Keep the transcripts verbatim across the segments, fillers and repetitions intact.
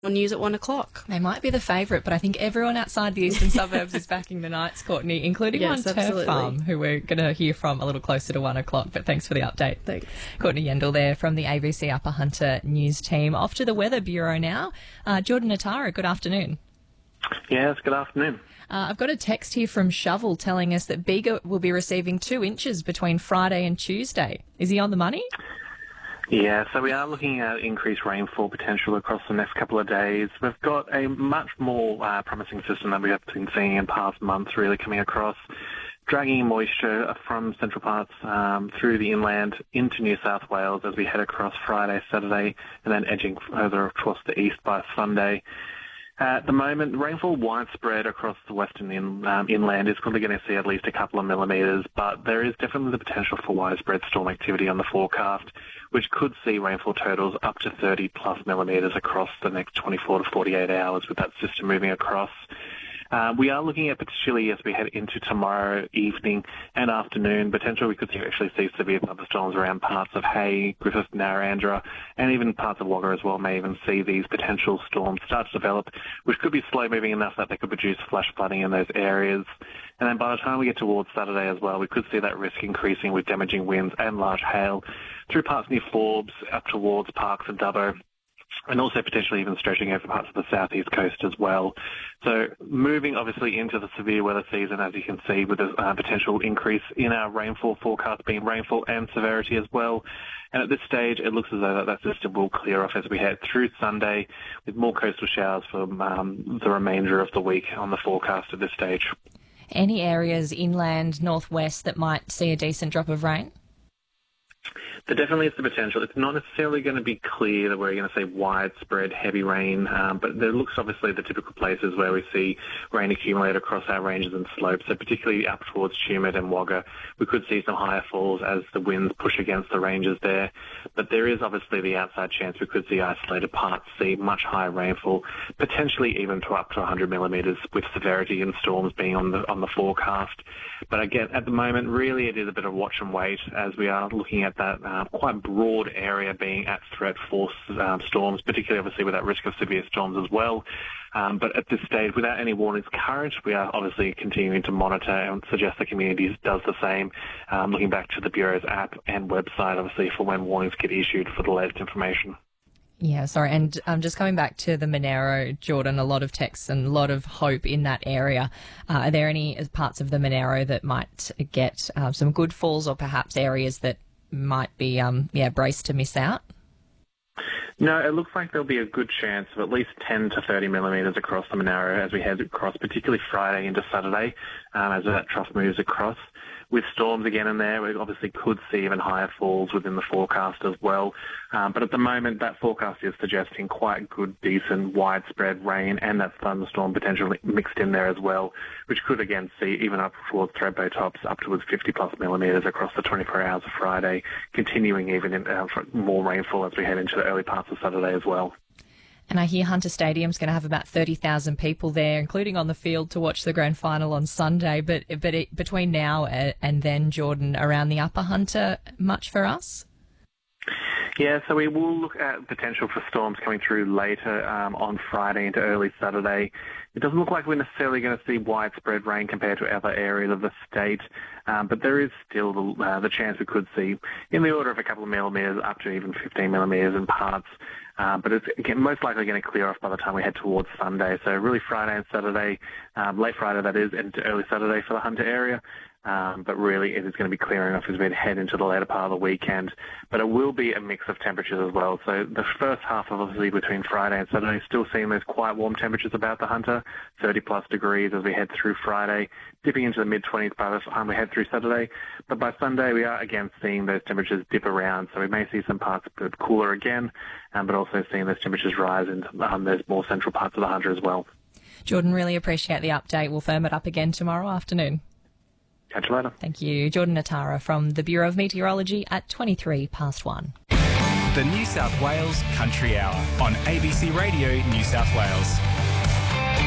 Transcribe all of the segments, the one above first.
on news at one o'clock. They might be the favourite, but I think everyone outside the eastern suburbs is backing the Knights, Courtney, including Yes, One Turf absolutely. Farm, who we're going to hear from a little closer to one o'clock. But thanks for the update. Thanks. Courtney Yendall there from the A B C Upper Hunter News team. Off to the Weather Bureau now. Uh, Jordan Natara, good afternoon. Yes, good afternoon. Uh, I've got a text here from Shovel telling us that Bega will be receiving two inches between Friday and Tuesday. Is he on the money? Yeah, so we are looking at increased rainfall potential across the next couple of days. We've got a much more uh, promising system that we have been seeing in past months really coming across, dragging moisture from central parts um, through the inland into New South Wales as we head across Friday, Saturday, and then edging further across the east by Sunday. At the moment, rainfall widespread across the western in, um, inland is probably going to see at least a couple of millimetres, but there is definitely the potential for widespread storm activity on the forecast, which could see rainfall totals up to thirty plus millimetres across the next twenty-four to forty-eight hours with that system moving across. Uh, we are looking at, particularly as we head into tomorrow evening and afternoon, potential we could see, actually see severe thunderstorms around parts of Hay, Griffith, Narrandera, and even parts of Wagga as well may even see these potential storms start to develop, which could be slow-moving enough that they could produce flash flooding in those areas. And then by the time we get towards Saturday as well, we could see that risk increasing with damaging winds and large hail through parts near Forbes, up towards Parkes and Dubbo, and also potentially even stretching over parts of the southeast coast as well. So moving obviously into the severe weather season, as you can see, with a uh, potential increase in our rainfall forecast being rainfall and severity as well. And at this stage, it looks as though that, that system will clear off as we head through Sunday, with more coastal showers for um, the remainder of the week on the forecast at this stage. Any areas inland, northwest, that might see a decent drop of rain? There definitely is the potential. It's not necessarily going to be clear that we're going to see widespread heavy rain, um, but there looks obviously the typical places where we see rain accumulate across our ranges and slopes. So particularly up towards Tumut and Wagga, we could see some higher falls as the winds push against the ranges there. But there is obviously the outside chance we could see isolated parts see much higher rainfall, potentially even to up to one hundred millimetres, with severity and storms being on the on the forecast. But again, at the moment, really it is a bit of watch and wait as we are looking at that uh, quite broad area being at threat for um, storms, particularly obviously with that risk of severe storms as well. Um, but at this stage, without any warnings current, we are obviously continuing to monitor and suggest the community does the same, um, looking back to the Bureau's app and website, obviously, for when warnings get issued for the latest information. Yeah, sorry. And um, just coming back to the Monero, Jordan, a lot of texts and a lot of hope in that area. Uh, are there any parts of the Monero that might get uh, some good falls, or perhaps areas that might be um, yeah braced to miss out? No, it looks like there'll be a good chance of at least ten to thirty millimetres across the Monaro as we head across, particularly Friday into Saturday, um, as that trough moves across. With storms again in there, we obviously could see even higher falls within the forecast as well. Um, but at the moment, that forecast is suggesting quite good, decent, widespread rain and that thunderstorm potentially mixed in there as well, which could again see even up towards Thredbo tops up towards fifty plus millimetres across the twenty-four hours of Friday, continuing even in, uh, for more rainfall as we head into the early parts of Saturday as well. And I hear Hunter Stadium's going to have about thirty thousand people there, including on the field, to watch the grand final on Sunday. But but it, between now and then, Jordan, around the Upper Hunter, much for us? Yeah, so we will look at potential for storms coming through later um, on Friday into early Saturday. It doesn't look like we're necessarily going to see widespread rain compared to other areas of the state, um, but there is still the, uh, the chance we could see in the order of a couple of millimetres up to even fifteen millimetres in parts. Uh, but it's again, most likely going to clear off by the time we head towards Sunday. So really Friday and Saturday, um, late Friday that is, and early Saturday for the Hunter area. Um, but really it is going to be clearing off as we head into the later part of the weekend. But it will be a mix of temperatures as well. So the first half of obviously between Friday and Saturday, still seeing those quite warm temperatures about the Hunter, thirty plus degrees as we head through Friday, dipping into the mid-twenties by the time we head through Saturday. But by Sunday, we are again seeing those temperatures dip around. So we may see some parts a bit cooler again, um, but also seeing those temperatures rise in um, those more central parts of the Hunter as well. Jordan, really appreciate the update. We'll firm it up again tomorrow afternoon. Catch you later. Thank you. Jordan Natara from the Bureau of Meteorology at twenty-three past one. The New South Wales Country Hour on A B C Radio New South Wales.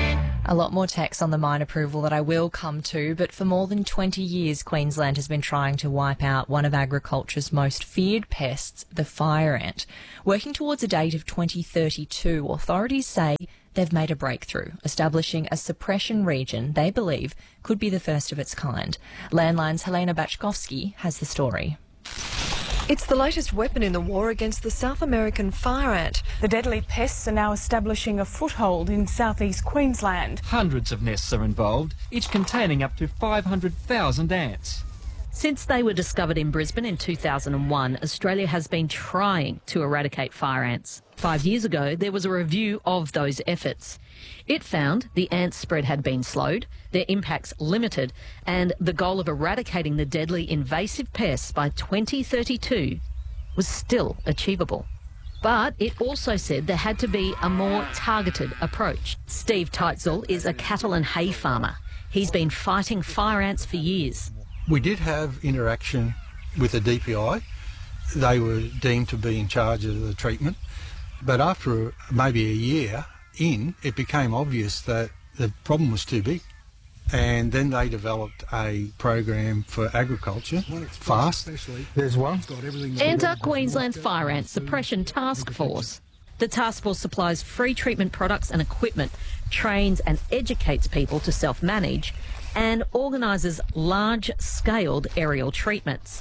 A lot more text on the mine approval that I will come to, but for more than twenty years, Queensland has been trying to wipe out one of agriculture's most feared pests, the fire ant. Working towards a date of twenty thirty-two, authorities say they've made a breakthrough, establishing a suppression region they believe could be the first of its kind. Landline's Helena Bachkovsky has the story. It's the latest weapon in the war against the South American fire ant. The deadly pests are now establishing a foothold in southeast Queensland. Hundreds of nests are involved, each containing up to five hundred thousand ants. Since they were discovered in Brisbane in two thousand one, Australia has been trying to eradicate fire ants. Five years ago, there was a review of those efforts. It found the ant spread had been slowed, their impacts limited, and the goal of eradicating the deadly invasive pests by twenty thirty-two was still achievable. But it also said there had to be a more targeted approach. Steve Teitzel is a cattle and hay farmer. He's been fighting fire ants for years. We did have interaction with the D P I. They were deemed to be in charge of the treatment. But after maybe a year in, it became obvious that the problem was too big. And then they developed a program for agriculture, FAST. There's one. Enter Queensland's Fire Ant Suppression Task Force. The task force supplies free treatment products and equipment, trains and educates people to self-manage, and organises large-scaled aerial treatments.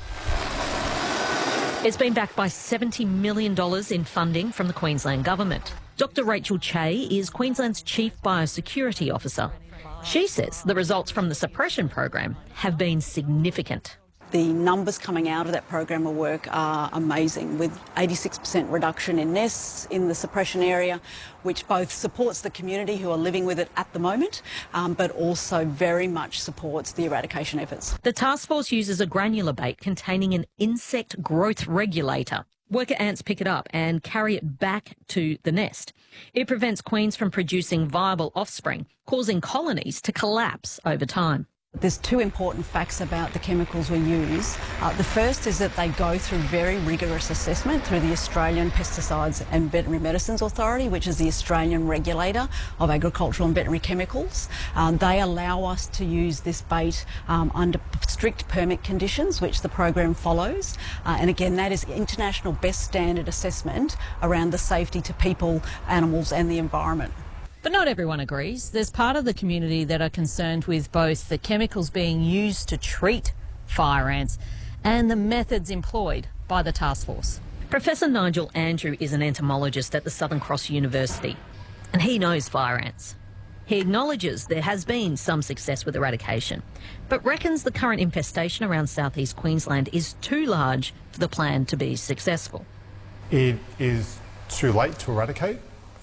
It's been backed by seventy million dollars in funding from the Queensland Government. Doctor Rachel Che is Queensland's Chief Biosecurity Officer. She says the results from the suppression program have been significant. The numbers coming out of that program of work are amazing, with eighty-six percent reduction in nests in the suppression area, which both supports the community who are living with it at the moment, um, but also very much supports the eradication efforts. The task force uses a granular bait containing an insect growth regulator. Worker ants pick it up and carry it back to the nest. It prevents queens from producing viable offspring, causing colonies to collapse over time. There's two important facts about the chemicals we use. Uh, the first is that they go through very rigorous assessment through the Australian Pesticides and Veterinary Medicines Authority, which is the Australian regulator of agricultural and veterinary chemicals. Um, they allow us to use this bait um, under strict permit conditions, which the program follows. Uh, and again, that is international best standard assessment around the safety to people, animals and the environment. But not everyone agrees. There's part of the community that are concerned with both the chemicals being used to treat fire ants and the methods employed by the task force. Professor Nigel Andrew is an entomologist at the Southern Cross University, and he knows fire ants. He acknowledges there has been some success with eradication, but reckons the current infestation around southeast Queensland is too large for the plan to be successful. It is too late to eradicate.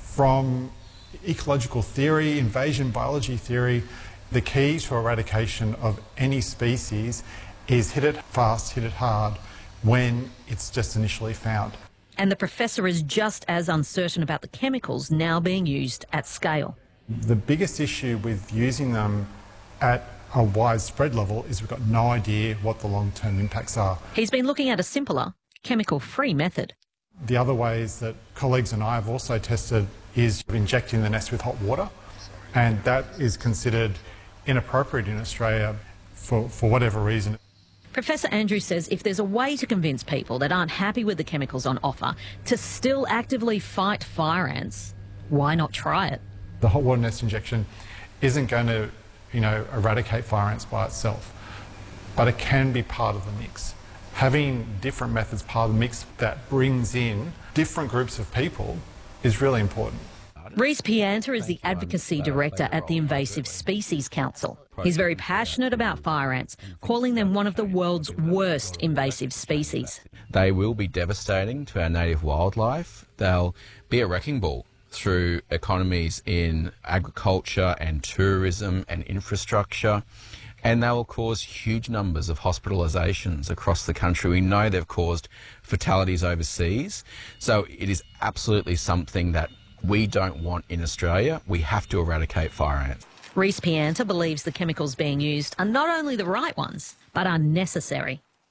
From ecological theory, invasion biology theory, the key to eradication of any species is hit it fast, hit it hard when it's just initially found. And the professor is just as uncertain about the chemicals now being used at scale. The biggest issue with using them at a widespread level is we've got no idea what the long-term impacts are. He's been looking at a simpler, chemical-free method. The other ways that colleagues and I have also tested is injecting the nest with hot water, and that is considered inappropriate in Australia for, for whatever reason. Professor Andrew says if there's a way to convince people that aren't happy with the chemicals on offer to still actively fight fire ants, why not try it? The hot water nest injection isn't going to, you know, eradicate fire ants by itself, but it can be part of the mix. Having different methods part of the mix that brings in different groups of people is really important. Rhys Pianta is the Advocacy Director at the Invasive Species Council. He's very passionate about fire ants, calling them one of the world's worst invasive species. They will be devastating to our native wildlife. They'll be a wrecking ball through economies in agriculture and tourism and infrastructure. And they will cause huge numbers of hospitalisations across the country. We know they've caused fatalities overseas. So it is absolutely something that we don't want in Australia. We have to eradicate fire ants. Rhys Pianta believes the chemicals being used are not only the right ones, but are necessary.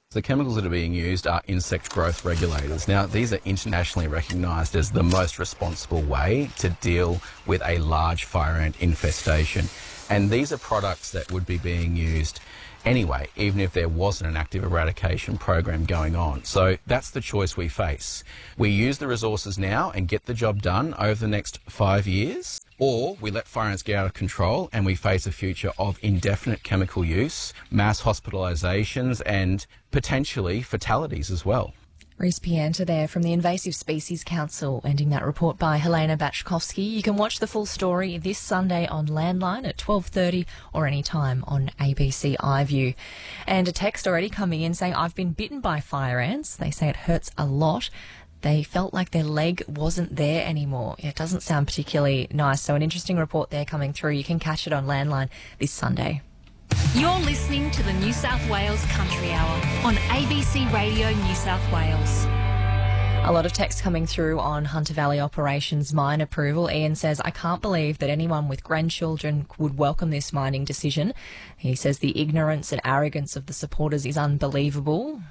The chemicals that are being used are insect growth regulators. Now, these are internationally recognised as the most responsible way to deal with a large fire ant infestation. And these are products that would be being used anyway, even if there wasn't an active eradication program going on. So that's the choice we face. We use the resources now and get the job done over the next five years, or we let fire ants get out of control and we face a future of indefinite chemical use, mass hospitalisations and potentially fatalities as well. Rhys Pianta there from the Invasive Species Council, ending that report by Helena Bachkovsky. You can watch the full story this Sunday on Landline at twelve thirty or any time on A B C iView. And a text already coming in saying, I've been bitten by fire ants. They say it hurts a lot. They felt like their leg wasn't there anymore. It doesn't sound particularly nice. So an interesting report there coming through. You can catch it on Landline this Sunday. You're listening to the New South Wales Country Hour on A B C Radio New South Wales. A lot of text coming through on Hunter Valley Operations mine approval. Ian says, I can't believe that anyone with grandchildren would welcome this mining decision. He says the ignorance and arrogance of the supporters is unbelievable.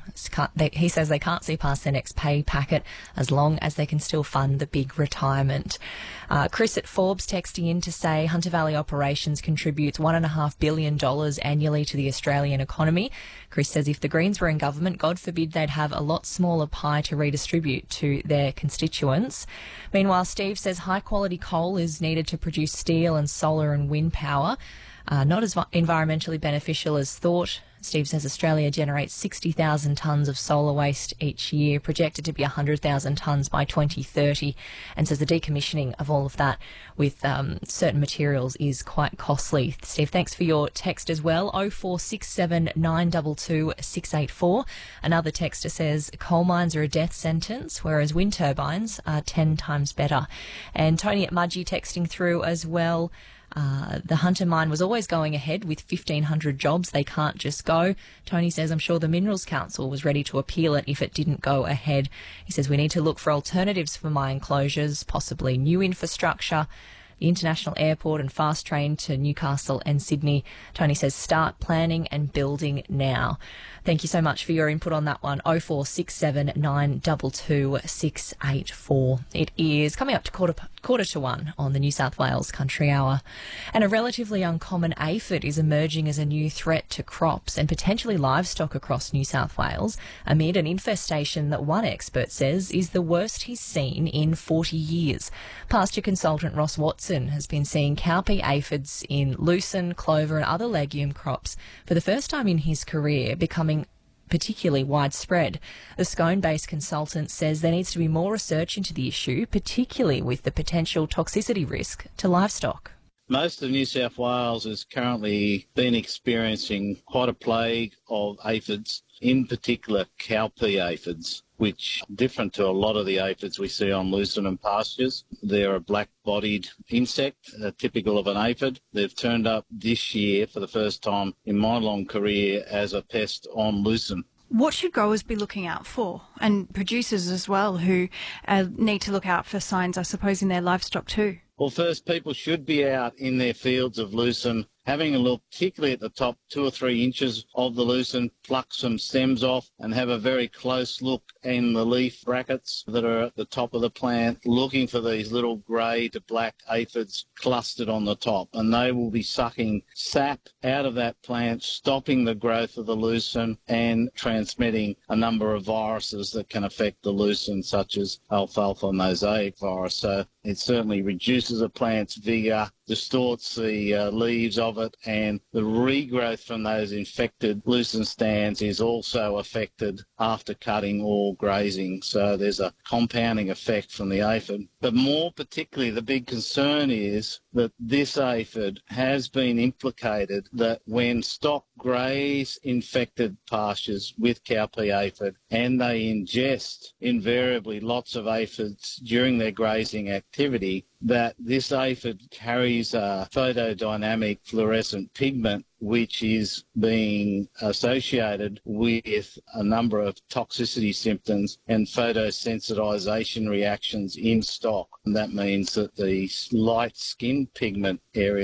He says they can't see past their next pay packet as long as they can still fund the big retirement. Uh, Chris at Forbes texting in to say Hunter Valley Operations contributes one point five billion dollars annually to the Australian economy. Chris says if the Greens were in government, God forbid they'd have a lot smaller pie to redistribute to their constituents. Meanwhile, Steve says high-quality coal is needed to produce steel and solar and wind power. Uh, not as environmentally beneficial as thought. Steve says Australia generates sixty thousand tonnes of solar waste each year, projected to be one hundred thousand tonnes by twenty thirty, and says the decommissioning of all of that with um, certain materials is quite costly. Steve, thanks for your text as well. oh four six seven nine two two six eight four. Another texter says coal mines are a death sentence, whereas wind turbines are ten times better. And Tony at Mudgee texting through as well. Uh, the Hunter mine was always going ahead with fifteen hundred jobs. They can't just go. Tony says, I'm sure the Minerals Council was ready to appeal it if it didn't go ahead. He says we need to look for alternatives for mine closures, possibly new infrastructure, the international airport and fast train to Newcastle and Sydney. Tony says start planning and building now. Thank you so much for your input on that one. oh four six seven nine two two six eight four. It is coming up to quarter, quarter to one on the New South Wales Country Hour. And a relatively uncommon aphid is emerging as a new threat to crops and potentially livestock across New South Wales amid an infestation that one expert says is the worst he's seen in forty years. Pasture consultant Ross Watson has been seeing cowpea aphids in lucerne, clover and other legume crops for the first time in his career, becoming particularly widespread. The Scone-based consultant says there needs to be more research into the issue, particularly with the potential toxicity risk to livestock. Most of New South Wales has currently been experiencing quite a plague of aphids, in particular cowpea aphids, which are different to a lot of the aphids we see on lucerne and pastures. They're a black-bodied insect, uh, typical of an aphid. They've turned up this year for the first time in my long career as a pest on lucerne. What should growers be looking out for, and producers as well, who uh, need to look out for signs, I suppose, in their livestock too? Well, first, people should be out in their fields of lucerne, having a look, particularly at the top two or three inches of the lucerne, pluck some stems off and have a very close look in the leaf brackets that are at the top of the plant, looking for these little grey to black aphids clustered on the top. And they will be sucking sap out of that plant, stopping the growth of the lucerne and transmitting a number of viruses that can affect the lucerne, such as alfalfa mosaic virus. So it certainly reduces a plant's vigour, distorts the uh, leaves of it, and the regrowth from those infected lucerne stands is also affected after cutting or grazing. So there's a compounding effect from the aphid. But more particularly, the big concern is that this aphid has been implicated that when stock graze infected pastures with cowpea aphid and they ingest invariably lots of aphids during their grazing activity, that this aphid carries a photodynamic fluorescent pigment which is being associated with a number of toxicity symptoms and photosensitization reactions in stock. And that means that the light skin pigment areas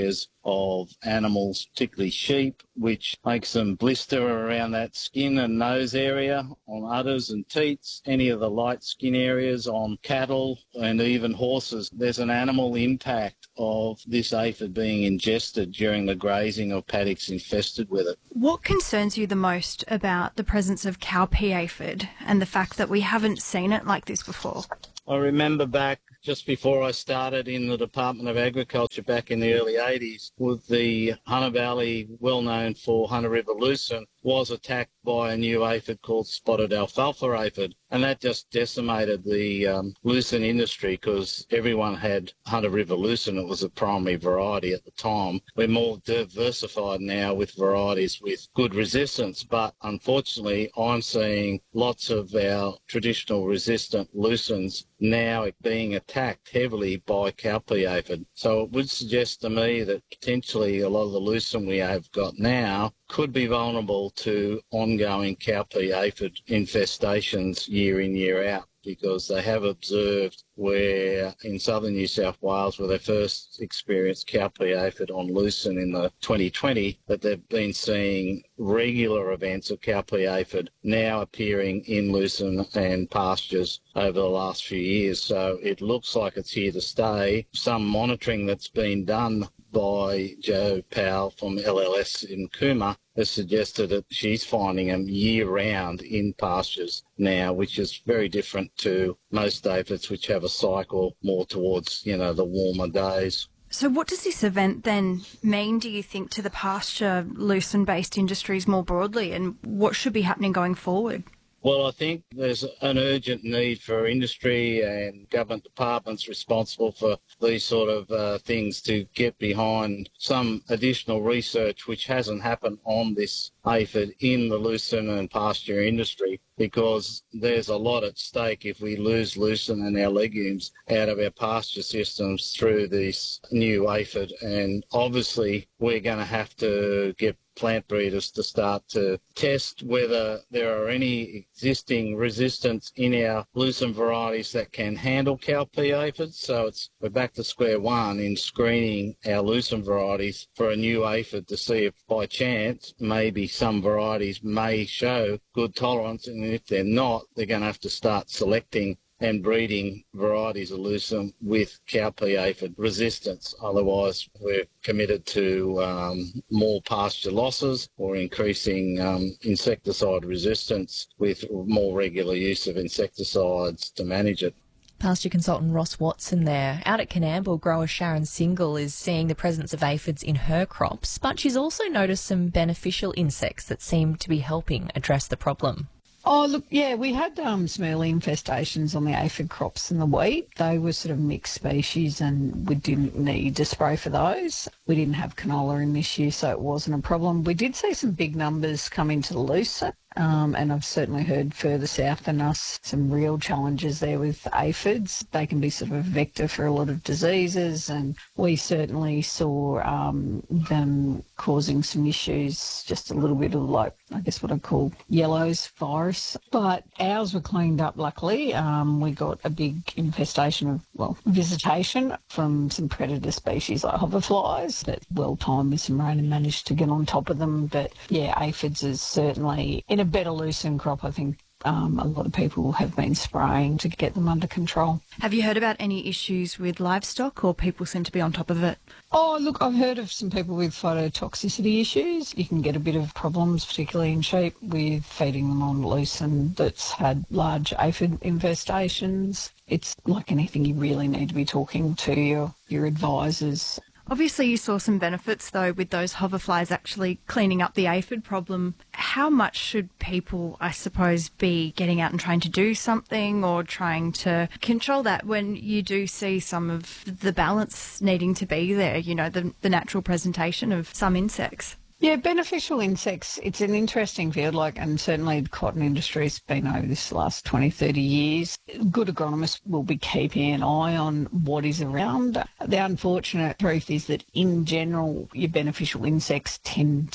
of animals, particularly sheep, which makes them blister around that skin and nose area on udders and teats, any of the light skin areas on cattle and even horses. There's an animal impact of this aphid being ingested during the grazing of paddocks infested with it. What concerns you the most about the presence of cowpea aphid and the fact that we haven't seen it like this before? I remember back just before I started in the Department of Agriculture back in the early eighties, with the Hunter Valley, well known for Hunter River lucerne, was attacked by a new aphid called spotted alfalfa aphid. And that just decimated the um, lucerne industry because everyone had Hunter River lucerne. It was a primary variety at the time. We're more diversified now with varieties with good resistance, but unfortunately I'm seeing lots of our traditional resistant lucernes now being attacked heavily by cowpea aphid. So it would suggest to me that potentially a lot of the lucerne we have got now could be vulnerable to ongoing cowpea aphid infestations year in, year out, because they have observed where in southern New South Wales, where they first experienced cowpea aphid on lucerne in the twenty twenty, that they've been seeing regular events of cowpea aphid now appearing in lucerne and pastures over the last few years. So it looks like it's here to stay. Some monitoring that's been done by Jo Powell from L L S in Cooma has suggested that she's finding them year-round in pastures now, which is very different to most aphids, which have a cycle more towards, you know, the warmer days. So what does this event then mean, do you think, to the pasture lucerne-based industries more broadly, and what should be happening going forward? Well, I think there's an urgent need for industry and government departments responsible for these sort of uh, things to get behind some additional research which hasn't happened on this aphid in the lucerne and pasture industry, because there's a lot at stake if we lose lucerne and our legumes out of our pasture systems through this new aphid. And obviously we're going to have to get plant breeders to start to test whether there are any existing resistance in our lucerne varieties that can handle cowpea aphids. So it's we're back to square one in screening our lucerne varieties for a new aphid to see if by chance maybe some varieties may show good tolerance, and if they're not, they're going to have to start selecting and breeding varieties of lucerne with cowpea aphid resistance. Otherwise, we're committed to um, more pasture losses or increasing um, insecticide resistance with more regular use of insecticides to manage it. Pasture consultant Ross Watson there. Out at Coonamble, grower Sharon Single is seeing the presence of aphids in her crops, but she's also noticed some beneficial insects that seem to be helping address the problem. Oh, look, yeah, we had um, some early infestations on the aphid crops in the wheat. They were sort of mixed species and we didn't need to spray for those. We didn't have canola in this year, so it wasn't a problem. We did see some big numbers come into the lucerne. Um, and I've certainly heard further south than us some real challenges there with aphids. They can be sort of a vector for a lot of diseases, and we certainly saw um, them causing some issues, just a little bit of like, I guess what I call yellows virus. But ours were cleaned up, luckily. Um, we got a big infestation of, well, visitation from some predator species like hoverflies that well timed with some rain and managed to get on top of them. But yeah, aphids is certainly in a better lucerne crop. I think um, a lot of people have been spraying to get them under control. Have you heard about any issues with livestock, or people seem to be on top of it? Oh, look, I've heard of some people with phytotoxicity issues. You can get a bit of problems, particularly in sheep, with feeding them on lucerne that's had large aphid infestations. It's like anything, you really need to be talking to your, your advisors. Obviously, you saw some benefits, though, with those hoverflies actually cleaning up the aphid problem. How much should people, I suppose, be getting out and trying to do something or trying to control that when you do see some of the balance needing to be there, you know, the, the natural presentation of some insects? Yeah, beneficial insects, it's an interesting field, like, and certainly the cotton industry's been over this last twenty, thirty years. Good agronomists will be keeping an eye on what is around. The unfortunate truth is that in general, your beneficial insects tend to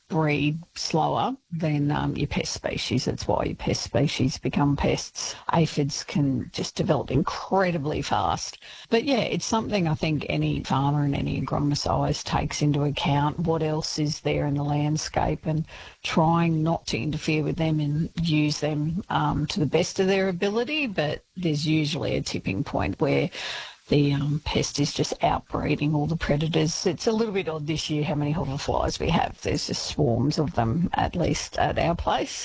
breed slower than um, your pest species. That's why your pest species become pests. Aphids can just develop incredibly fast. But yeah, it's something I think any farmer and any agronomist always takes into account. What else is there in the landscape, and trying not to interfere with them and use them um, to the best of their ability. But there's usually a tipping point where the um, pest is just outbreeding all the predators. It's a little bit odd this year how many hoverflies we have. There's just swarms of them, at least at our place.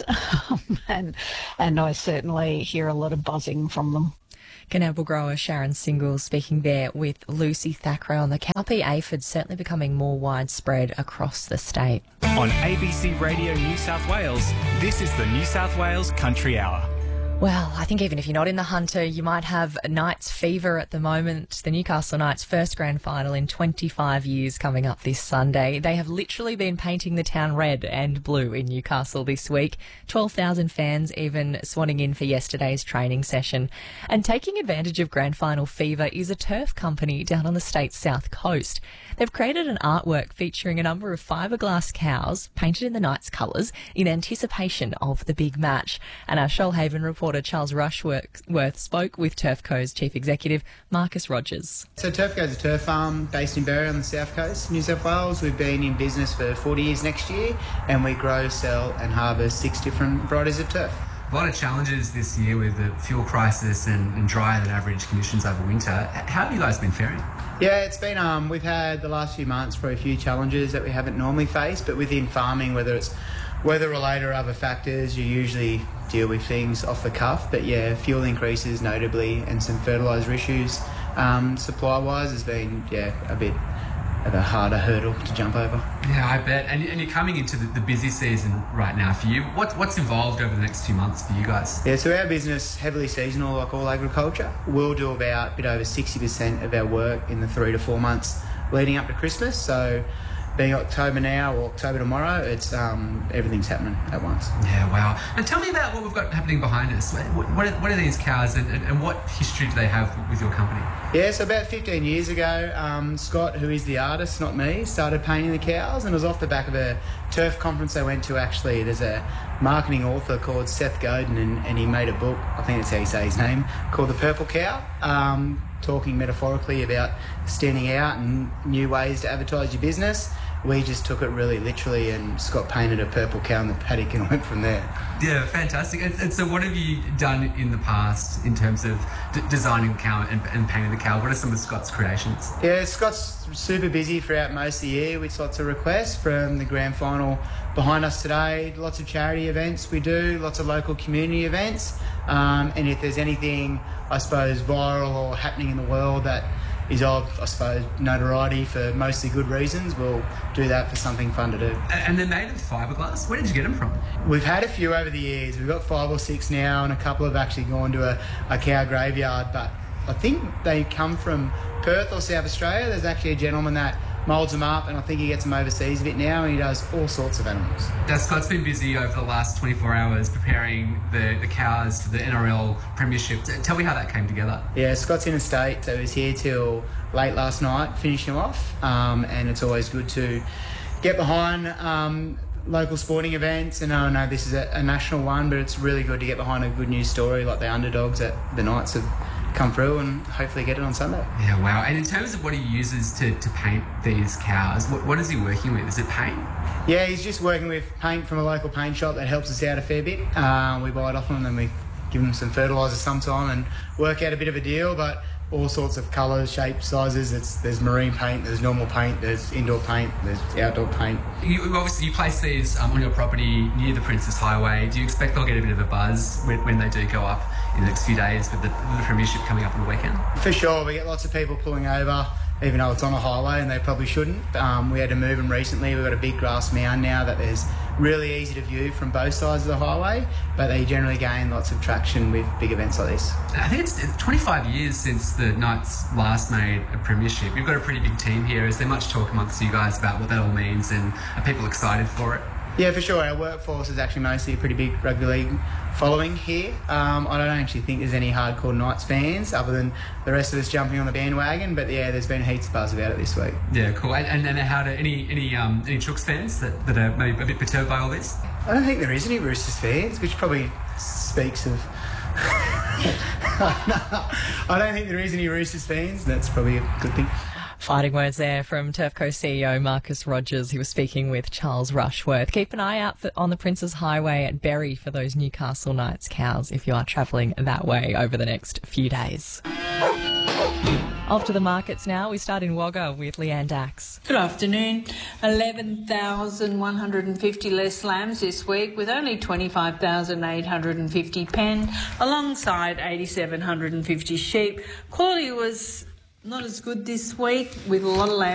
and and I certainly hear a lot of buzzing from them. Cannabis grower Sharon Single speaking there with Lucy Thackeray on the cowpea aphid certainly becoming more widespread across the state. On A B C Radio New South Wales, this is the New South Wales Country Hour. Well, I think even if you're not in the Hunter, you might have Knights fever at the moment. The Newcastle Knights' first grand final in twenty-five years coming up this Sunday. They have literally been painting the town red and blue in Newcastle this week. twelve thousand fans even swanning in for yesterday's training session. And taking advantage of grand final fever is a turf company down on the state's south coast. They've created an artwork featuring a number of fiberglass cows painted in the Knights' colours in anticipation of the big match. And our Shoalhaven reporter Charles Rushworth spoke with Turfco's chief executive Marcus Rogers. So Turfco's a turf farm based in Berry on the south coast, New South Wales. We've been in business for forty years next year, and we grow, sell and harvest six different varieties of turf. A lot of challenges this year with the fuel crisis and, and drier than average conditions over winter. How have you guys been faring? Yeah, it's been, um, we've had the last few months for a few challenges that we haven't normally faced, but within farming, whether it's weather related or other factors, you usually deal with things off the cuff. But yeah, fuel increases notably and some fertiliser issues um, supply-wise has been, yeah, a bit of a harder hurdle to jump over. Yeah, I bet. And, and you're coming into the, the busy season right now for you. What, what's involved over the next few months for you guys? Yeah, so our business, heavily seasonal like all agriculture. We'll do about a bit over sixty percent of our work in the three to four months leading up to Christmas. So being October now or October tomorrow, it's um, everything's happening at once. Yeah, wow. And tell me about what we've got happening behind us. What, what, are, what are these cows and, and, and what history do they have with your company? Yeah, so about fifteen years ago, um, Scott, who is the artist, not me, started painting the cows, and it was off the back of a turf conference I went to actually. There's a marketing author called Seth Godin, and, and he made a book, I think that's how you say his name, called The Purple Cow, um, talking metaphorically about standing out and new ways to advertise your business. We just took it really literally, and Scott painted a purple cow in the paddock and went from there. Yeah, fantastic. And, and so what have you done in the past in terms of d- designing the cow and, and painting the cow? What are some of Scott's creations? Yeah, Scott's super busy throughout most of the year with lots of requests from the grand final behind us today. Lots of charity events we do, lots of local community events. Um, and if there's anything, I suppose, viral or happening in the world that is of, I suppose, notoriety for mostly good reasons, we'll do that for something fun to do. And they're made of fiberglass? Where did you get them from? We've had a few over the years. We've got five or six now, and a couple have actually gone to a, a cow graveyard, but I think they come from Perth or South Australia. There's actually a gentleman that moulds them up, and I think he gets them overseas a bit now, and he does all sorts of animals. Now, Scott's been busy over the last twenty-four hours preparing the, the cows for the N R L Premiership. Tell me how that came together. Yeah, Scott's in a state, so he was here till late last night, finishing them off, um, and it's always good to get behind um, local sporting events, and I know this is a, a national one, but it's really good to get behind a good news story like the underdogs that the Knights have come through and hopefully get it on Sunday. Yeah, wow. And in terms of what he uses to, to paint these cows, what, what is he working with? Is it paint? Yeah, he's just working with paint from a local paint shop that helps us out a fair bit. Uh, we buy it off them and we give them some fertiliser sometime and work out a bit of a deal, but all sorts of colours, shapes, sizes. It's, there's marine paint, there's normal paint, there's indoor paint, there's outdoor paint. You, obviously, you place these um, on your property near the Princess Highway. Do you expect they'll get a bit of a buzz when, when they do go up in the next few days with the, with the Premiership coming up on the weekend? For sure, we get lots of people pulling over, even though it's on a highway and they probably shouldn't. Um, we had to move them recently. We've got a big grass mound now that is really easy to view from both sides of the highway, but they generally gain lots of traction with big events like this. I think it's twenty-five years since the Knights last made a premiership. You've got a pretty big team here. Is there much talk amongst you guys about what that all means, and are people excited for it? Yeah, for sure. Our workforce is actually mostly a pretty big rugby league following here. Um, I don't actually think there's any hardcore Knights fans other than the rest of us jumping on the bandwagon. But yeah, there's been heaps of buzz about it this week. Yeah, cool. And, and, and how do any any um, any Chooks fans that, that are maybe a bit perturbed by all this? I don't think there is any Roosters fans, which probably speaks of. I don't think there is any Roosters fans. That's probably a good thing. Fighting words there from Turfco C E O Marcus Rogers. He was speaking with Charles Rushworth. Keep an eye out for, on the Princes Highway at Berry for those Newcastle Knights cows if you are travelling that way over the next few days. Off to the markets now. We start in Wagga with Leanne Dax. Good afternoon. eleven thousand one hundred fifty less lambs this week, with only twenty-five thousand eight hundred fifty penned, alongside eight thousand seven hundred fifty sheep. Quality was not as good this week, with a lot of lambs